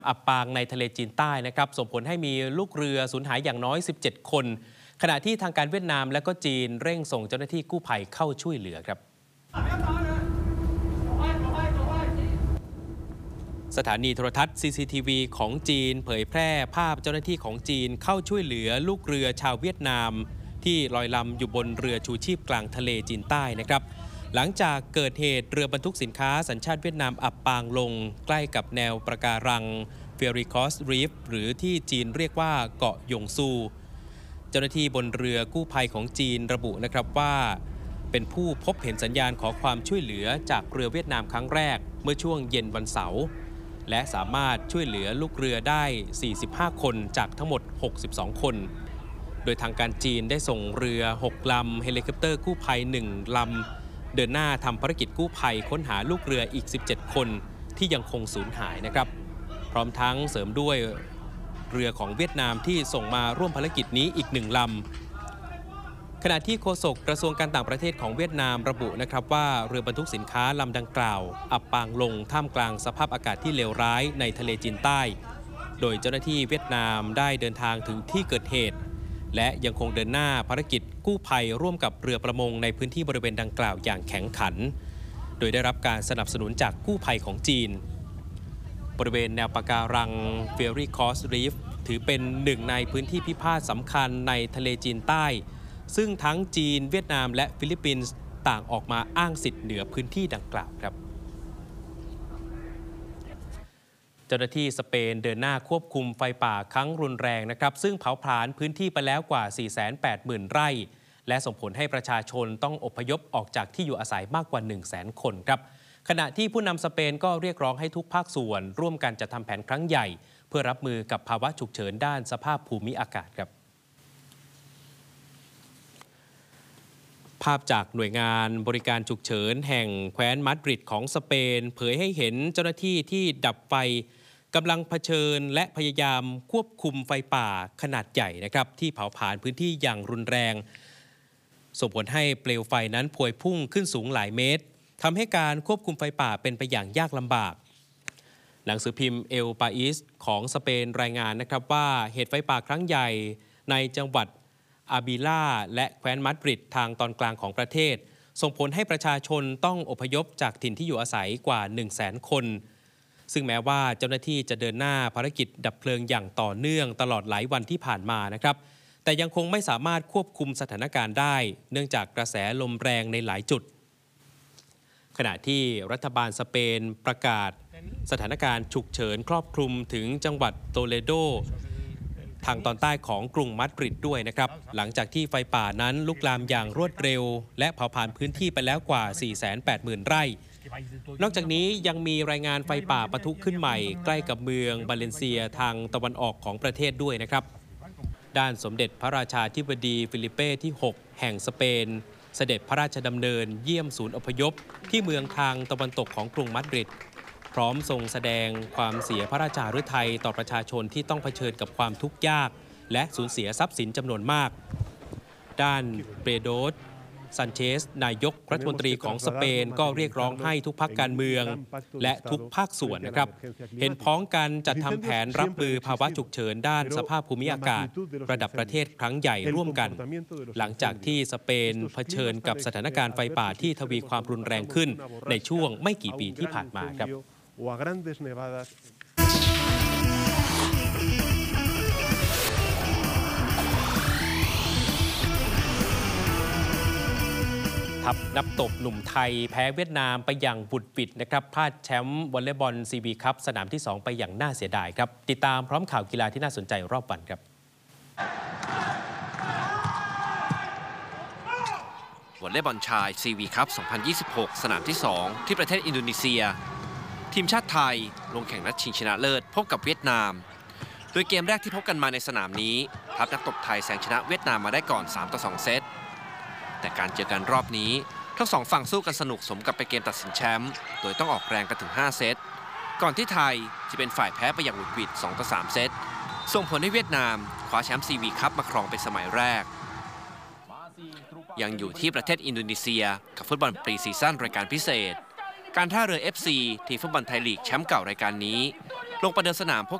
อับปางในทะเลจีนใต้นะครับส่งผลให้มีลูกเรือสูญหายอย่างน้อย 17 คน ขณะที่ทางการเวียดนามและก็จีนเร่งส่งเจ้าหน้าที่กู้ภัยเข้าช่วยเหลือครับสถานีโทรทัศน์ CCTV ของจีนเผยแพร่ภาพเจ้าหน้าที่ของจีนเข้าช่วยเหลือลูกเรือชาวเวียดนามที่ลอยลำอยู่บนเรือชูชีพกลางทะเลจีนใต้นะครับหลังจากเกิดเหตุเรือบรรทุกสินค้าสัญชาติเวียดนามอับปางลงใกล้กับแนวปะการังเฟริคอสรีฟหรือที่จีนเรียกว่าเกาะยงซูเจ้าหน้าที่บนเรือกู้ภัยของจีนระบุนะครับว่าเป็นผู้พบเห็นสัญญาณขอความช่วยเหลือจากเรือเวียดนามครั้งแรกเมื่อช่วงเย็นวันเสาร์และสามารถช่วยเหลือลูกเรือได้ 45 คนจากทั้งหมด 62 คนโดยทางการจีนได้ส่งเรือ 6 ลำเฮลิคอปเตอร์กู้ภัย 1 ลำเดินหน้าทำภารกิจกู้ภัยค้นหาลูกเรืออีก 17 คนที่ยังคงสูญหายนะครับพร้อมทั้งเสริมด้วยเรือของเวียดนามที่ส่งมาร่วมภารกิจนี้อีก 1 ลำขณะที่โฆษกกระทรวงการต่างประเทศของเวียดนามระบุนะครับว่าเรือบรรทุกสินค้าลำดังกล่าวอับปางลงท่ามกลางสภาพอากาศที่เลวร้ายในทะเลจีนใต้โดยเจ้าหน้าที่เวียดนามได้เดินทางถึงที่เกิดเหตุและยังคงเดินหน้าภารกิจกู้ภัยร่วมกับเรือประมงในพื้นที่บริเวณดังกล่าวอย่างแข็งขันโดยได้รับการสนับสนุนจากกู้ภัยของจีนบริเวณแนวปะการังเฟรีคอสรีฟถือเป็นหนึ่งในพื้นที่พิพาทสำคัญในทะเลจีนใต้ซึ่งทั้งจีนเวียดนามและฟิลิปปินส์ต่างออกมาอ้างสิทธิ์เหนือพื้นที่ดังกล่าวครับเจ้าหน้าที่สเปนเดินหน้าควบคุมไฟป่าครั้งรุนแรงนะครับซึ่งเผาผลาญพื้นที่ไปแล้วกว่า 480,000 ไร่และส่งผลให้ประชาชนต้องอพยพออกจากที่อยู่อาศัยมากกว่า 100,000 คนครับขณะที่ผู้นำสเปนก็เรียกร้องให้ทุกภาคส่วนร่วมกันจัดทำแผนครั้งใหญ่เพื่อรับมือกับภาวะฉุกเฉินด้านสภาพภูมิอากาศครับภาพจากหน่วยงานบริการฉุกเฉินแห่งแคว้นมาดริดของสเปนเผยให้เห็นเจ้าหน้าที่ที่ดับไฟกำลังเผชิญและพยายามควบคุมไฟป่าขนาดใหญ่นะครับที่เผาผลาญพื้นที่อย่างรุนแรงส่งผลให้เปลวไฟนั้นพวยพุ่งขึ้นสูงหลายเมตรทำให้การควบคุมไฟป่าเป็นไปอย่างยากลำบากหนังสือพิมพ์เอลปาอิสของสเปนรายงานนะครับว่าเหตุไฟป่าครั้งใหญ่ในจังหวัดอาบิล่าและแคว้นมาดริดทางตอนกลางของประเทศส่งผลให้ประชาชนต้องอพยพจากถิ่นที่อยู่อาศัยกว่า 100,000 คนซึ่งแม้ว่าเจ้าหน้าที่จะเดินหน้าภารกิจดับเพลิงอย่างต่อเนื่องตลอดหลายวันที่ผ่านมานะครับแต่ยังคงไม่สามารถควบคุมสถานการณ์ได้เนื่องจากกระแสลมแรงในหลายจุดขณะที่รัฐบาลสเปนประกาศสถานการณ์ฉุกเฉินครอบคลุมถึงจังหวัดโตเลโดทางตอนใต้ของกรุงมาดริดด้วยนะครับหลังจากที่ไฟป่านั้นลุกลามอย่างรวดเร็วและเผาผลาญพื้นที่ไปแล้วกว่า 480,000 ไร่นอกจากนี้ยังมีรายงานไฟป่าปะทุขึ้นใหม่ใกล้กับเมืองบาเลนเซียทางตะวันออกของประเทศด้วยนะครับด้านสมเด็จพระราชาธิบดีฟิลิเป้ที่ 6 แห่งสเปนเสด็จพระราชดำเนินเยี่ยมศูนย์อพยพที่เมืองทางตะวันตกของกรุงมาดริดพร้อมทรงแสดงความเสียพระราชาฤทัยต่อประชาชนที่ต้องเผชิญกับความทุกข์ยากและสูญเสียทรัพย์สินจำนวนมากด้านเปโดสซันเชสนายกรัฐมนตรีของสเปนก็เรียกร้องให้ทุกพรรคการเมืองและทุกภาคส่วนนะครับเห็นพ้องกันจัดทำแผนรับมือภาวะฉุกเฉินด้านสภาพภูมิอากาศระดับประเทศครั้งใหญ่ร่วมกันหลังจากที่สเปนเผชิญกับสถานการณ์ไฟป่าที่ทวีความรุนแรงขึ้นในช่วงไม่กี่ปีที่ผ่านมาครับทัพนักตบหนุ่มไทยแพ้เวียดนามไปอย่างบุดหวิดนะครับพลาดแชมป์วอลเลย์บอลซีบีคัพสนามที่ 2 ไปอย่างน่าเสียดายครับติดตามพร้อมข่าวกีฬาที่น่าสนใจรอบวันครับวอลเลย์บอลชายซีบีคัพ 2026 สนามที่ 2 ที่ประเทศอินโดนีเซียทีมชาติไทยลงแข่งนัดชิงชนะเลิศพบกับเวียดนามโดยเกมแรกที่พบกันมาในสนามนี้ทัพนักตบไทยแซงชนะเวียดนามมาได้ก่อน 3-2 เซตแต่การเจอกันรอบนี้ทั้งสองฝั่งสู้กันสนุกสมกับเป็นเกมตัดสินแชมป์โดยต้องออกแรงกันถึง 5 เซตก่อนที่ไทยจะเป็นฝ่ายแพ้ไปอย่างหวุดหวิด 2-3 เซตส่งผลให้เวียดนามคว้าแชมป์ซีวีคัพมาครองเป็นสมัยแรกยังอยู่ที่ประเทศอินโดนีเซียกับฟุตบอลปรีซีซั่นรายการพิเศษการท่าเรือ FC ทีมฟุตบอลไทยลีกแชมป์เก่ารายการนี้ลงประเดิมสนามพบ